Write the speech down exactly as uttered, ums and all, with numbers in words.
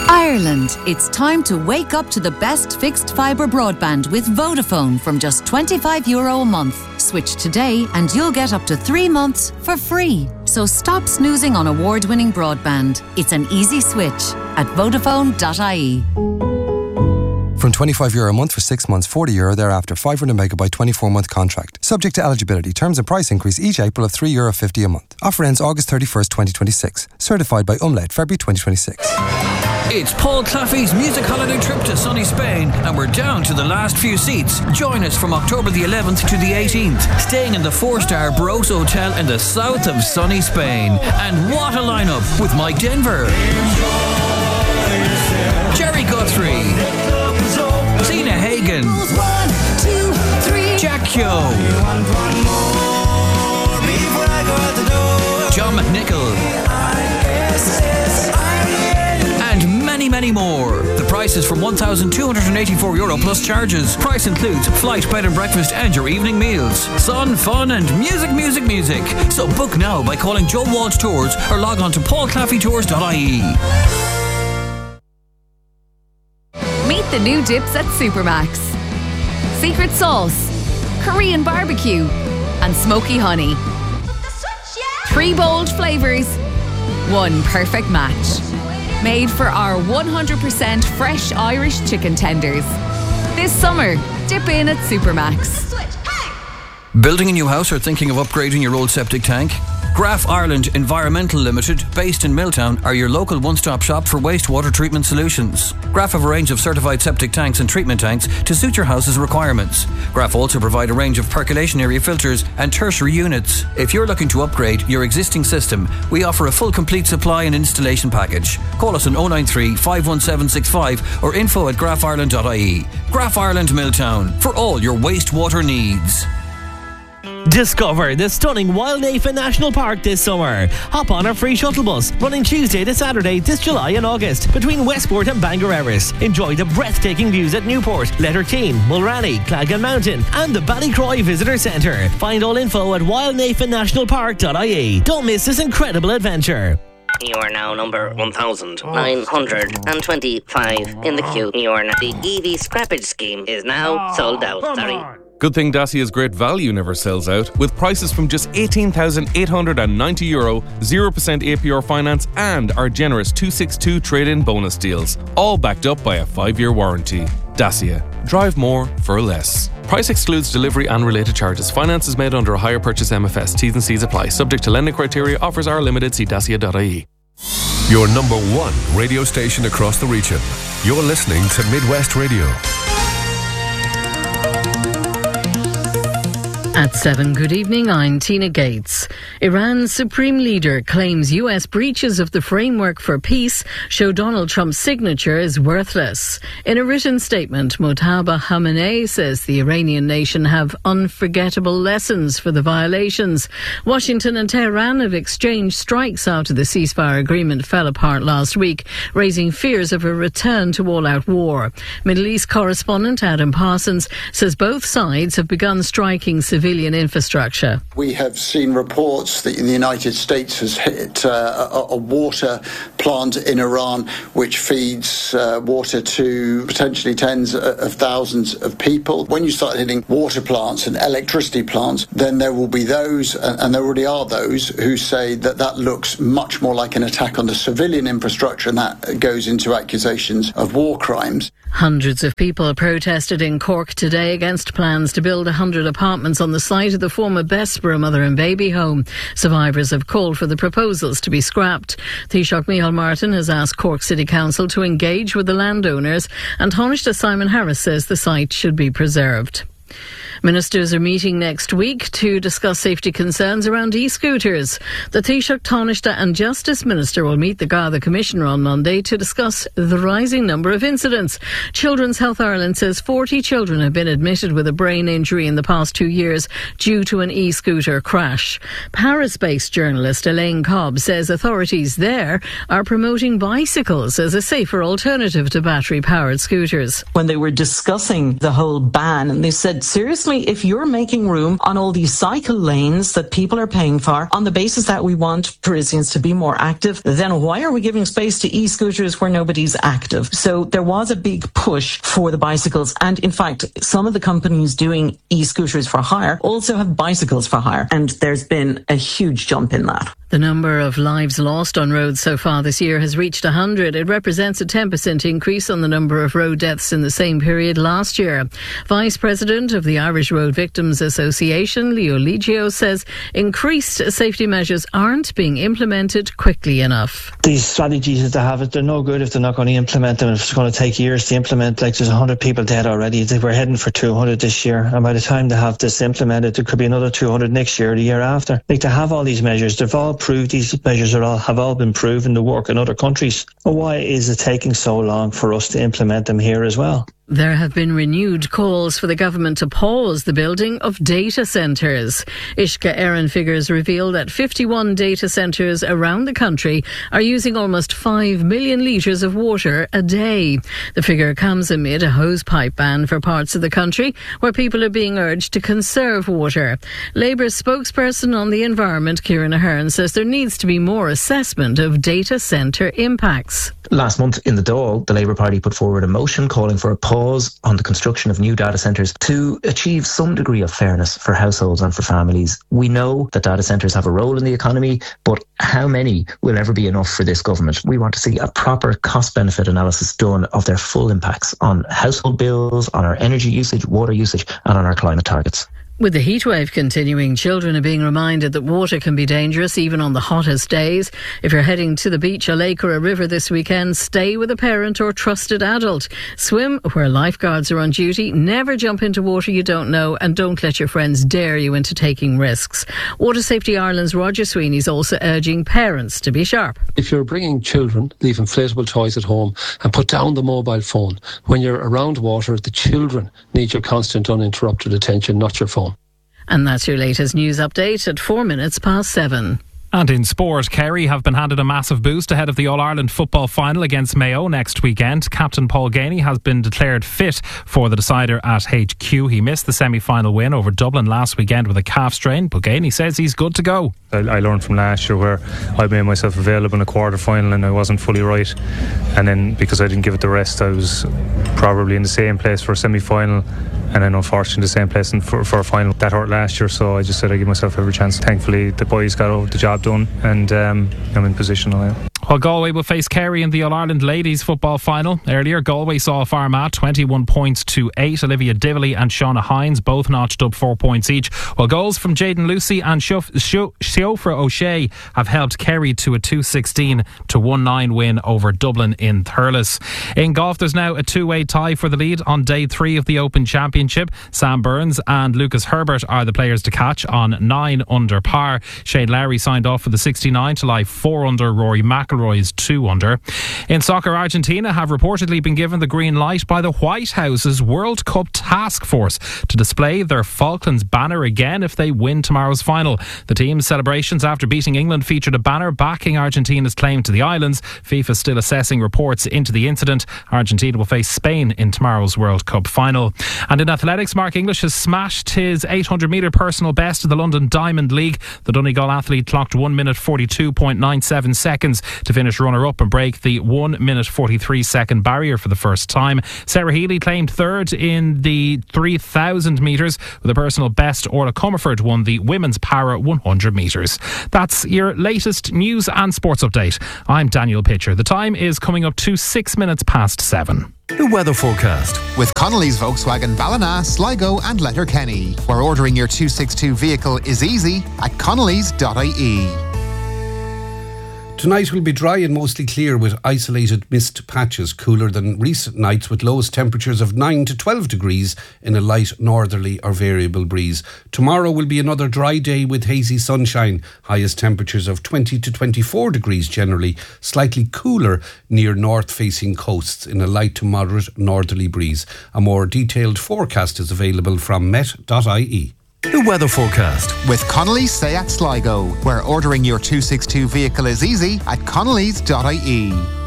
Ireland, it's time to wake up to the best fixed fibre broadband with Vodafone from just twenty-five euro a month. Switch today and you'll get up to three months for free. So stop snoozing on award-winning broadband. It's an easy switch at vodafone dot I E. From twenty-five euro a month for six months, forty euro thereafter, five hundred megabyte twenty-four month contract. Subject to eligibility. Terms and price increase each April of three euro fifty a month. Offer ends August thirty-first, twenty twenty-six. Certified by Umlaut, February twenty twenty-six. It's Paul Claffey's music holiday trip to sunny Spain, and we're down to the last few seats. Join us from October the eleventh to the eighteenth, staying in the four-star Barroso Hotel in the south of sunny Spain. And what a lineup with Mike Denver, Jerry Guthrie, Tina Hagen, Jack Kyo, John McNichol, and many, many more. The price is from one thousand two hundred eighty-four euro plus charges. Price includes flight, bed and breakfast and your evening meals. Sun, fun and music, music, music. So book now by calling Joe Walsh Tours or log on to paul claffey tours dot I E. Meet the new dips at Supermax. Secret sauce, Korean barbecue, and smoky honey. Three bold flavours, one perfect match. Made for our one hundred percent fresh Irish chicken tenders. This summer, dip in at Supermax. Building a new house or thinking of upgrading your old septic tank? Graf Ireland Environmental Limited, based in Milltown, are your local one-stop shop for wastewater treatment solutions. Graf have a range of certified septic tanks and treatment tanks to suit your house's requirements. Graf also provide a range of percolation area filters and tertiary units. If you're looking to upgrade your existing system, we offer a full complete supply and installation package. Call us on oh nine three, five one seven six five or info at graf ireland dot I E. Graf Ireland Milltown, for all your wastewater needs. Discover the stunning Wildnafen National Park this summer. Hop on our free shuttle bus running Tuesday to Saturday this July and August between Westport and Bangor Erris. Enjoy the breathtaking views at Newport, Letterkeane, Mulranny, Clagan Mountain and the Ballycroy Visitor Centre. Find all info at wildnafen national park dot I E. Don't miss this incredible adventure. You are now number one thousand nine hundred twenty-five in the queue. You are now, the E V scrappage scheme is now sold out. Sorry. Good thing Dacia's great value never sells out, with prices from just eighteen thousand eight hundred ninety euro, zero percent A P R finance and our generous two sixty-two trade-in bonus deals, all backed up by a five-year warranty. Dacia. Drive more for less. Price excludes delivery and related charges. Finance is made under a hire purchase M F S. T's and C's apply. Subject to lending criteria. Offers are limited. See dacia dot I E. Your number one radio station across the region. You're listening to Midwest Radio. At seven, good evening, I'm Tina Gates. Iran's supreme leader claims U S breaches of the framework for peace show Donald Trump's signature is worthless. In a written statement, Mojtaba Khamenei says the Iranian nation have unforgettable lessons for the violations. Washington and Tehran have exchanged strikes after the ceasefire agreement fell apart last week, raising fears of a return to all-out war. Middle East correspondent Adam Parsons says both sides have begun striking civilian infrastructure. We have seen reports that the United States has hit uh, a, a water plant in Iran which feeds uh, water to potentially tens of thousands of people. When you start hitting water plants and electricity plants, then there will be those, and there already are those, who say that that looks much more like an attack on the civilian infrastructure, and that goes into accusations of war crimes. Hundreds of people protested in Cork today against plans to build one hundred apartments on the site of the former Bessborough mother and baby home. Survivors have called for the proposals to be scrapped. Taoiseach Micheál Martin has asked Cork City Council to engage with the landowners, and Taoiseach Simon Harris says the site should be preserved. Ministers are meeting next week to discuss safety concerns around e-scooters. The Taoiseach, Taoiseach and Justice Minister will meet the Garda Commissioner on Monday to discuss the rising number of incidents. Children's Health Ireland says forty children have been admitted with a brain injury in the past two years due to an e-scooter crash. Paris-based journalist Elaine Cobb says authorities there are promoting bicycles as a safer alternative to battery-powered scooters. When they were discussing the whole ban, and they said, seriously, personally, if you're making room on all these cycle lanes that people are paying for on the basis that we want Parisians to be more active, then why are we giving space to e-scooters where nobody's active? So there was a big push for the bicycles. And in fact, some of the companies doing e-scooters for hire also have bicycles for hire. And there's been a huge jump in that. The number of lives lost on roads so far this year has reached one hundred. It represents a ten percent increase on the number of road deaths in the same period last year. Vice President of the Irish Road Victims Association, Leo Liggio, says increased safety measures aren't being implemented quickly enough. These strategies that they have, they're no good if they're not going to implement them. If it's going to take years to implement, like there's one hundred people dead already. We're heading for two hundred this year. And by the time they have this implemented, there could be another two hundred next year or the year after. Like, to have all these measures, they've all proved, these measures are all have all been proven to work in other countries. Well, why is it taking so long for us to implement them here as well? There have been renewed calls for the government to pause the building of data centres. Ishka Erin figures reveal that fifty-one data centres around the country are using almost five million litres of water a day. The figure comes amid a hosepipe ban for parts of the country where people are being urged to conserve water. Labour's spokesperson on the environment, Kieran Ahern, says there needs to be more assessment of data centre impacts. Last month in the Dáil, the Labour Party put forward a motion calling for a pause on the construction of new data centres to achieve some degree of fairness for households and for families. We know that data centres have a role in the economy, but how many will ever be enough for this government? We want to see a proper cost-benefit analysis done of their full impacts on household bills, on our energy usage, water usage, and on our climate targets. With the heatwave continuing, children are being reminded that water can be dangerous even on the hottest days. If you're heading to the beach, a lake or a river this weekend, stay with a parent or trusted adult. Swim where lifeguards are on duty. Never jump into water you don't know, and don't let your friends dare you into taking risks. Water Safety Ireland's Roger Sweeney is also urging parents to be sharp. If you're bringing children, leave inflatable toys at home and put down the mobile phone. When you're around water, the children need your constant uninterrupted attention, not your phone. And that's your latest news update at four minutes past seven. And in sport, Kerry have been handed a massive boost ahead of the All-Ireland football final against Mayo next weekend. Captain Paul Ganey has been declared fit for the decider at H Q. He missed the semi-final win over Dublin last weekend with a calf strain, but Ganey says he's good to go. I, I learned from last year where I made myself available in a quarter-final and I wasn't fully right. And then because I didn't give it the rest, I was probably in the same place for a semi-final and then unfortunately the same place for, for a final. That hurt last year, so I just said I'd give myself every chance. Thankfully the boys got over the job done and um, I'm in position now. Well, Galway will face Kerry in the All-Ireland ladies football final. Earlier, Galway saw Farmagh twenty-one points to eight. Olivia Dively and Shauna Hines both notched up four points each, while goals from Jayden Lucy and Siofra O'Shea have helped Kerry to a two sixteen to one nine win over Dublin in Thurles. In golf, there's now a two-way tie for the lead on day three of the Open Championship. Sam Burns and Lucas Herbert are the players to catch on nine under par. Shane Lowry signed off for the sixty-nine to lie four under. Rory McIlroy is two under. In soccer, Argentina have reportedly been given the green light by the White House's World Cup Task Force to display their Falklands banner again if they win tomorrow's final. The team's celebrations after beating England featured a banner backing Argentina's claim to the islands. FIFA still assessing reports into the incident. Argentina will face Spain in tomorrow's World Cup final. And in athletics, Mark English has smashed his eight hundred metre personal best of the London Diamond League. The Donegal athlete clocked one minute forty-two point nine seven seconds to finish runner-up and break the one minute forty-three second barrier for the first time. Sarah Healy claimed third in the three thousand metres with a personal best. Orla Comerford won the women's para one hundred metres. That's your latest news and sports update. I'm Daniel Pitcher. The time is coming up to six minutes past seven. The weather forecast with Connolly's Volkswagen Ballina, Sligo and Letterkenny, where ordering your two sixty-two vehicle is easy at connellys dot I E. Tonight will be dry and mostly clear with isolated mist patches, cooler than recent nights with lowest temperatures of nine to twelve degrees in a light northerly or variable breeze. Tomorrow will be another dry day with hazy sunshine, highest temperatures of twenty to twenty-four degrees generally, slightly cooler near north-facing coasts in a light to moderate northerly breeze. A more detailed forecast is available from met dot I E. The weather forecast with Connolly's Seat Sligo, where ordering your two sixty-two vehicle is easy at connellys dot I E.